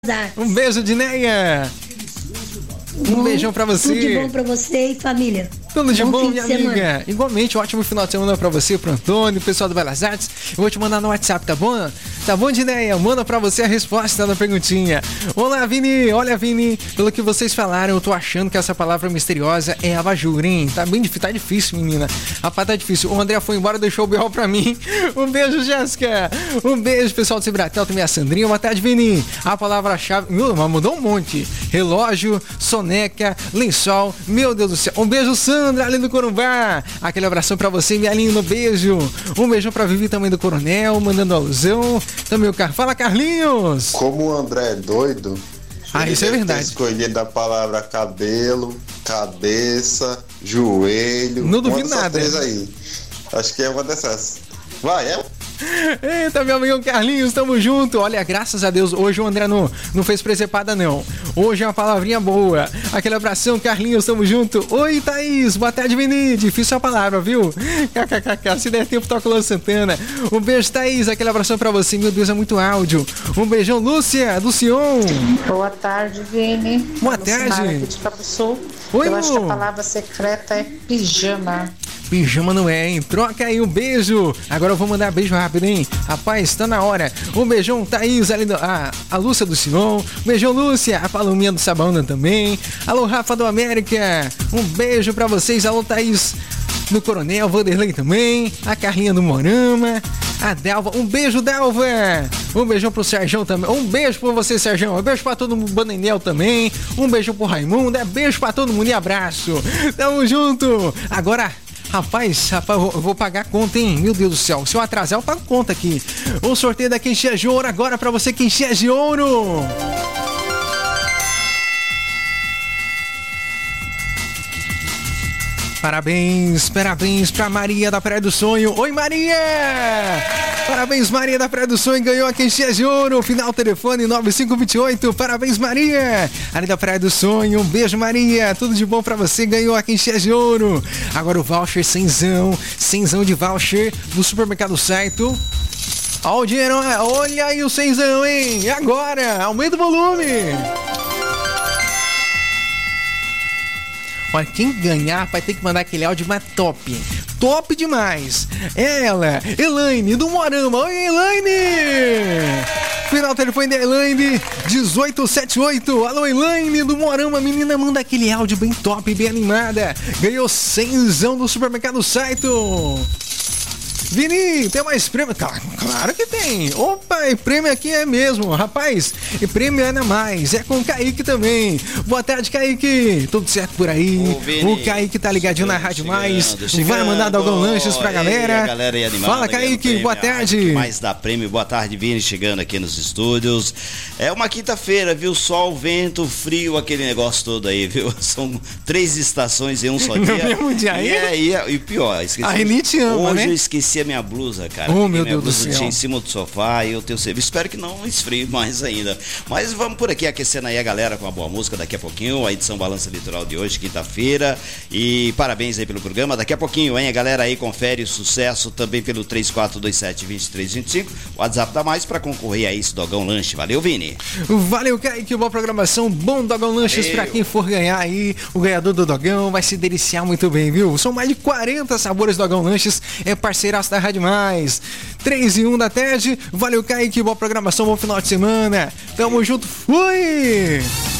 Um beijo, Dineia. Um beijão pra você. Tudo de bom pra você e família. Tudo de bom, minha amiga. Igualmente, um ótimo final de semana pra você, pro Antônio, pessoal do Belas Artes. Eu vou te mandar no WhatsApp, tá bom? Tá bom, Dineia? Manda pra você a resposta da perguntinha. Olá, Vini. Olha, Vini, pelo que vocês falaram, eu tô achando que essa palavra misteriosa é abajur, hein? Tá bem difícil, tá difícil, menina. Rapaz, tá difícil. O André foi embora, deixou o B.O. pra mim. Um beijo, Jéssica. Um beijo, pessoal do Cibratel, também a Sandrinha. Boa tarde, Vini. A palavra-chave, mas mudou um monte. Relógio, soneca, lençol. Meu Deus do céu. Um beijo, Sandra, ali do Corumbá. Aquele abração pra você, minha linda. Beijo. Um beijão pra Vivi também do Coronel, mandando alusão. Também o Carlos. Fala, Carlinhos. Como o André é doido, isso é verdade. Escolhido a palavra cabelo, cabeça, joelho. Não duvido nada. Aí. Acho que é uma dessas. Vai, é? Eita, meu amigo Carlinhos, tamo junto. Olha, graças a Deus, hoje o André não fez presepada, não. Hoje é uma palavrinha boa. Aquele abração, Carlinhos, tamo junto. Oi, Thaís, boa tarde, Vini. Difícil a palavra, viu? KKKK, se der tempo, toca o Luan Santana. Um beijo, Thaís, aquele abração pra você. Meu Deus, é muito áudio. Um beijão, Lúcia, do Sion. Boa tarde, Vini. Boa tarde. Aqui de Cabo Sul. Oi, eu acho que a palavra secreta é pijama. Pijama não é, hein? Troca aí um beijo. Agora eu vou mandar beijo rápido, hein? Rapaz, tá na hora. Um beijão, Thaís, ali a Lúcia do Sion. Um beijão, Lúcia. A Palominha do Sabana também. Alô, Rafa do América. Um beijo pra vocês. Alô, Thaís do Coronel. Vanderlei também. A Carlinha do Morama. A Delva. Um beijo, Delva. Um beijão pro Serjão também. Um beijo pra você, Serjão. Um beijo pra todo mundo, Banenel também. Um beijo pro Raimundo. Beijo pra todo mundo e abraço. Tamo junto. Agora... Rapaz, eu vou pagar a conta, hein? Meu Deus do céu. Se eu atrasar, eu pago conta aqui. O sorteio da Quencheias de Ouro agora pra você, Quencheias de Ouro. Parabéns pra Maria da Praia do Sonho. Oi, Maria! Parabéns, Maria da Praia do Sonho, ganhou a Quencheias de Ouro. Final telefone 9528. Parabéns, Maria! Ali da Praia do Sonho, um beijo, Maria. Tudo de bom pra você, ganhou a Quencheias de Ouro. Agora o voucher cenzão de voucher do Supermercado Saito. Olha o dinheiro, olha aí o cenzão, hein? E agora? Aumenta o volume! Olha, quem ganhar vai ter que mandar aquele áudio mais top. Top demais. É ela, Elaine do Morama. Oi, Elaine. Final telefone da Elaine, 1878. Alô, Elaine do Morama. Menina, manda aquele áudio bem top, bem animada. Ganhou 100zão do Supermercado Saito. Vini, tem mais prêmio? Claro que tem. Opa, e prêmio aqui é mesmo, rapaz. E prêmio é na mais, é com o Kaique também. Boa tarde, Kaique. Tudo certo por aí? O Kaique tá ligadinho na Rádio Mais. Vai mandar Dogão Lanches pra galera. Galera aí animada, fala, Kaique, boa tarde. Mais dá prêmio, boa tarde, Vini, chegando aqui nos estúdios. É uma quinta-feira, viu? Sol, vento, frio, aquele negócio todo aí, viu? São 3 estações em um só dia. No mesmo dia aí? E pior, esqueci. A Rinite ama, hoje né? Eu esqueci a minha blusa, cara. Meu Deus do céu. Tinha em cima do sofá e eu tenho serviço. Espero que não esfrie mais ainda. Mas vamos por aqui aquecendo aí a galera com uma boa música daqui a pouquinho. A edição Balança Litoral de hoje, quinta-feira. E parabéns aí pelo programa. Daqui a pouquinho, hein? A galera aí confere o sucesso também pelo 3427-2325. WhatsApp dá mais pra concorrer a esse Dogão Lanche. Valeu, Vini. Valeu, Kaique. Boa programação. Bom Dogão Lanches pra quem for ganhar aí. O ganhador do Dogão vai se deliciar muito bem, viu? São mais de 40 sabores Dogão Lanches. É parceiraço da Rádio Mais. 3 e 1 da tarde. Valeu, Kaique. Boa programação, bom final de semana. Tamo junto. Fui!